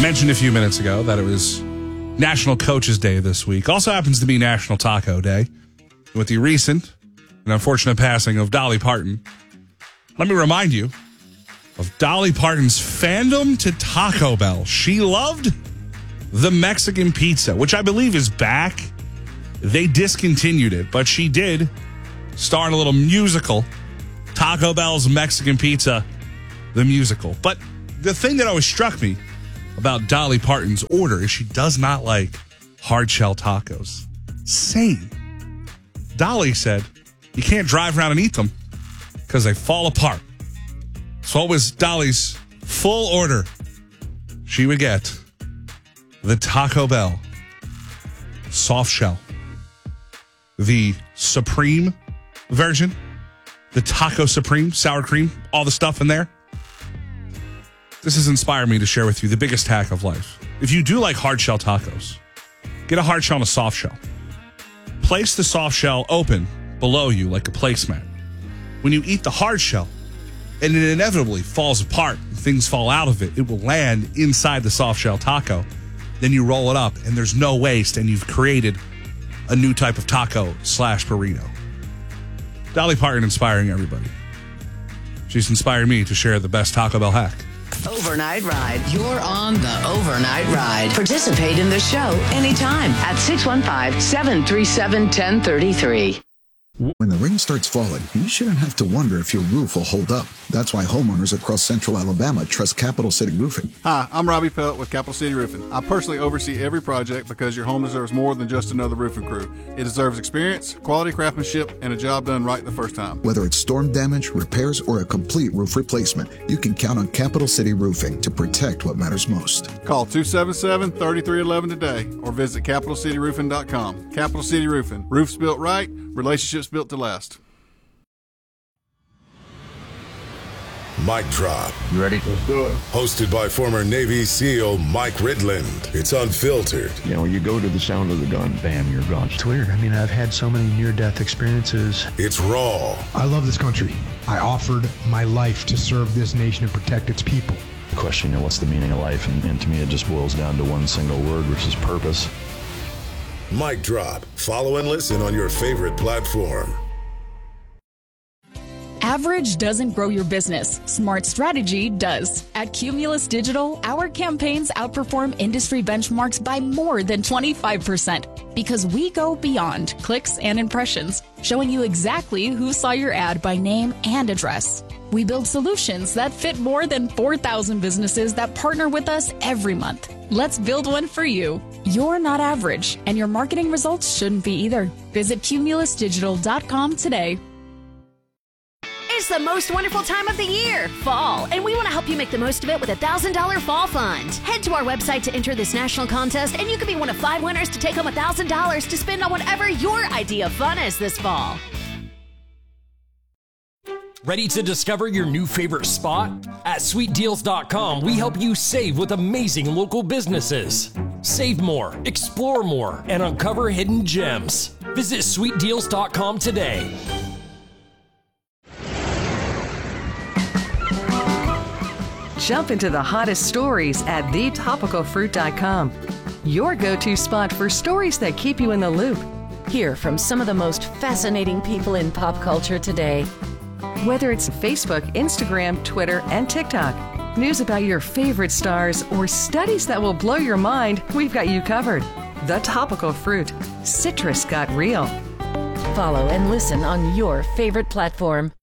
Mentioned a few minutes ago that it was National Coaches Day this week. Also happens to be National Taco Day. With the recent and unfortunate passing of Dolly Parton, let me remind you of Dolly Parton's fandom to Taco Bell. She loved the Mexican pizza, which I believe is back. They discontinued it, but she did star in a little musical, Taco Bell's Mexican Pizza, the musical. But the thing that always struck me about Dolly Parton's order is she does not like hard shell tacos. Same. Dolly said you can't drive around and eat them because they fall apart. So what was Dolly's full order? She would get the Taco Bell soft shell, the Supreme version, the Taco Supreme, sour cream, all the stuff in there. This has inspired me to share with you the biggest hack of life. If you do like hard shell tacos, get a hard shell and a soft shell. Place the soft shell open below you like a placemat. When you eat the hard shell, and it inevitably falls apart, and things fall out of it, it will land inside the soft shell taco. Then you roll it up, and there's no waste, and you've created a new type of taco / burrito. Dolly Parton inspiring everybody. She's inspired me to share the best Taco Bell hack. Overnight Ride. You're on the Overnight Ride. Participate in the show anytime at 615-737-1033. When the rain starts falling, you shouldn't have to wonder if your roof will hold up. That's why homeowners across central Alabama trust Capital City Roofing. Hi, I'm Robbie Pelt with Capital City Roofing. I personally oversee every project because your home deserves more than just another roofing crew. It deserves experience, quality craftsmanship, and a job done right the first time. Whether it's storm damage, repairs, or a complete roof replacement, you can count on Capital City Roofing to protect what matters most. Call 277-3311 today or visit CapitalCityRoofing.com. Capital City Roofing. Roofs built right, relationships built to last. Mic Drop. You ready? Let's do it. Hosted by former Navy SEAL Mike Ridland. It's unfiltered. You know, you go to the sound of the gun, bam, you're gone. It's weird. I mean, I've had so many near-death experiences. It's raw. I love this country. I offered my life to serve this nation and protect its people. The question, you know, what's the meaning of life? And to me, it just boils down to one single word, which is purpose. Mic Drop. Follow and listen on your favorite platform. Average doesn't grow your business. Smart strategy does. At Cumulus Digital, our campaigns outperform industry benchmarks by more than 25% because we go beyond clicks and impressions, showing you exactly who saw your ad by name and address. We build solutions that fit more than 4,000 businesses that partner with us every month. Let's build one for you. You're not average, and your marketing results shouldn't be either. Visit cumulusdigital.com today. It's the most wonderful time of the year, fall, and we want to help you make the most of it with a $1,000 fall fund. Head to our website to enter this national contest, and you could be one of 5 winners to take home $1,000 to spend on whatever your idea of fun is this fall. Ready to discover your new favorite spot? At sweetdeals.com, we help you save with amazing local businesses. Save more, explore more, and uncover hidden gems. Visit sweetdeals.com today. Jump into the hottest stories at thetopicalfruit.com. Your go-to spot for stories that keep you in the loop. Hear from some of the most fascinating people in pop culture today. Whether it's Facebook, Instagram, Twitter, and TikTok, news about your favorite stars, or studies that will blow your mind, we've got you covered. The Topical Fruit. Citrus got real. Follow and listen on your favorite platform.